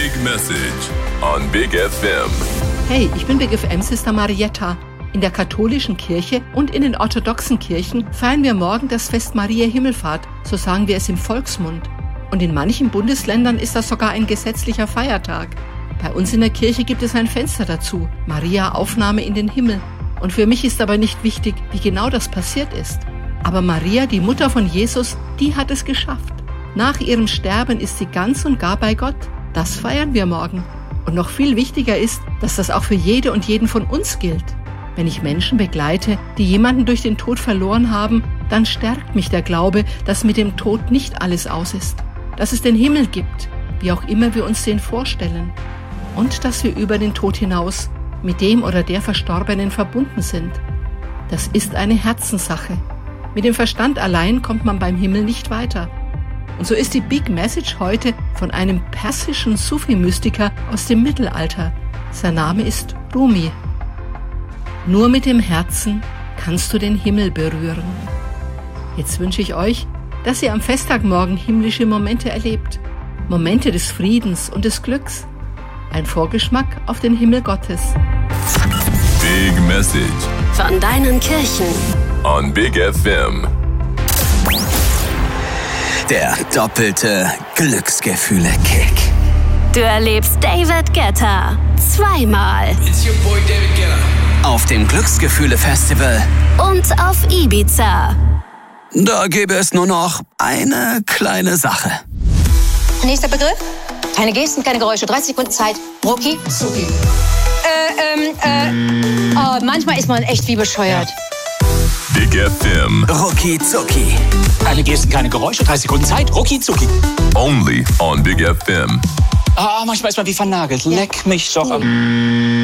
Big Message on Big FM. Hey, ich bin Big FM Sister Marietta. In der katholischen Kirche und in den orthodoxen Kirchen feiern wir morgen das Fest Mariä Himmelfahrt, so sagen wir es im Volksmund. Und in manchen Bundesländern ist das sogar ein gesetzlicher Feiertag. Bei uns in der Kirche gibt es ein Fenster dazu, Maria Aufnahme in den Himmel. Und für mich ist aber nicht wichtig, wie genau das passiert ist. Aber Maria, die Mutter von Jesus, die hat es geschafft. Nach ihrem Sterben ist sie ganz und gar bei Gott. Das feiern wir morgen. Und noch viel wichtiger ist, dass das auch für jede und jeden von uns gilt. Wenn ich Menschen begleite, die jemanden durch den Tod verloren haben, dann stärkt mich der Glaube, dass mit dem Tod nicht alles aus ist. Dass es den Himmel gibt, wie auch immer wir uns den vorstellen. Und dass wir über den Tod hinaus mit dem oder der Verstorbenen verbunden sind. Das ist eine Herzenssache. Mit dem Verstand allein kommt man beim Himmel nicht weiter. Und so ist die Big Message heute von einem persischen Sufi-Mystiker aus dem Mittelalter. Sein Name ist Rumi. Nur mit dem Herzen kannst du den Himmel berühren. Jetzt wünsche ich euch, dass ihr am Festtagmorgen himmlische Momente erlebt. Momente des Friedens und des Glücks. Ein Vorgeschmack auf den Himmel Gottes. Big Message von deinen Kirchen on Big FM. Der doppelte Glücksgefühle-Kick. Du erlebst David Guetta zweimal. It's your boy David Guetta. Auf dem Glücksgefühle-Festival Und auf Ibiza. Da gäbe es nur noch eine kleine Sache. Nächster Begriff. Keine Gesten, keine Geräusche. 30 Sekunden Zeit. Rucki zucki. Manchmal ist man echt wie bescheuert. Big FM. Rucki zucki. Keine Gesten, keine Geräusche, 30 Sekunden Zeit. Rucki zucki. Only on Big FM. Manchmal ist man wie vernagelt. Leck mich doch am...